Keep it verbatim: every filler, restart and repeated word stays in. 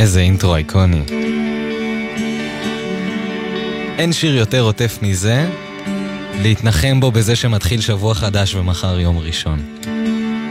איזה אינטרו אייקוני. אין שיר יותר עוטף מזה, להתנחם בו בזה שמתחיל שבוע חדש ומחר יום ראשון.